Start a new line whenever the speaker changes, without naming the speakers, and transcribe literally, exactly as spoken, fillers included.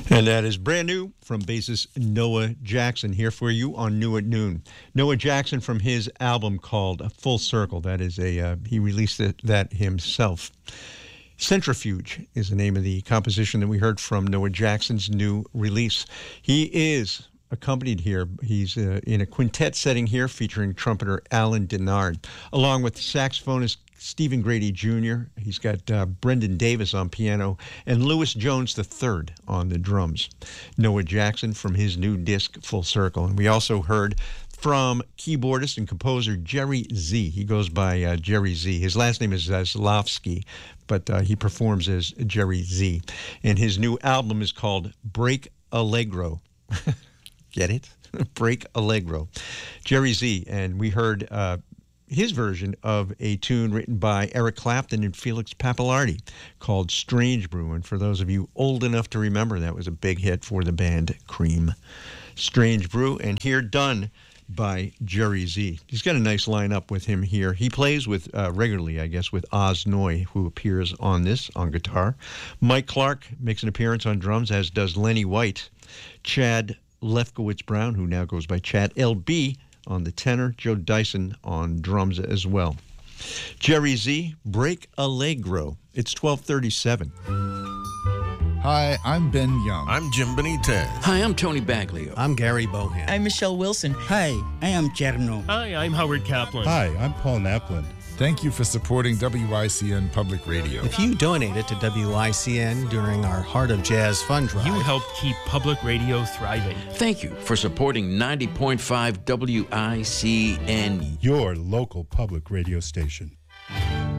And that is brand new from bassist Noah Jackson here for you on New at Noon. Noah Jackson from his album called Full Circle. That is a, uh, he released it, that himself. Centrifuge is the name of the composition that we heard from Noah Jackson's new release. He is accompanied here. He's uh, in a quintet setting here featuring trumpeter Alan Denard, along with saxophonist Stephen Grady Junior He's got uh, Brendan Davis on piano and Lewis Jones the third on the drums. Noah Jackson from his new disc, Full Circle. And we also heard from keyboardist and composer Jerry Z. He goes by uh, Jerry Z. His last name is Zaslavsky, but uh, he performs as Jerry Z. And his new album is called Break Allegro. Get it? Break Allegro. Jerry Z. And we heard Uh, his version of a tune written by Eric Clapton and Felix Pappalardi called Strange Brew. And for those of you old enough to remember, that was a big hit for the band Cream. Strange Brew, and here done by Jerry Z. He's got a nice lineup with him here. He plays with uh, regularly, I guess, with Oz Noy, who appears on this on guitar. Mike Clark makes an appearance on drums, as does Lenny White. Chad Lefkowitz Brown, who now goes by Chad L B, on the tenor, Joe Dyson on drums as well. Jerry Z, Break Allegro. It's twelve thirty-seven.
Hi, I'm Ben Young.
I'm Jim Benitez.
Hi, I'm Tony Baglio.
I'm Gary Bohan.
I'm Michelle Wilson.
Hi, I am Cherno.
Hi, I'm Howard Kaplan.
Hi, I'm Paul Napland.
Thank you for supporting W I C N Public Radio.
If you donated to W I C N during our Heart of Jazz fund drive,
you helped keep public radio thriving.
Thank you for supporting ninety point five W I C N,
your local public radio station.